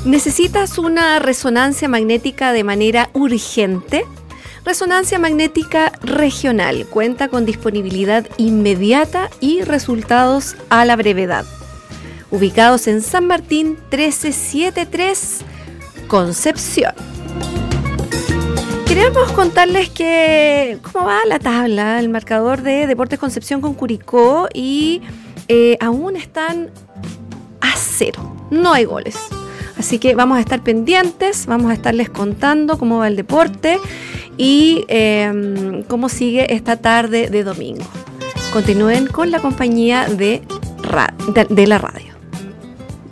¿Necesitas una resonancia magnética de manera urgente? Resonancia Magnética Regional cuenta con disponibilidad inmediata y resultados a la brevedad. Ubicados en San Martín 1373, Concepción. Queremos contarles cómo va la tabla, el marcador de Deportes Concepción con Curicó y aún están a 0, no hay goles. Así que vamos a estar pendientes, vamos a estarles contando cómo va el deporte y cómo sigue esta tarde de domingo. Continúen con la compañía de la radio.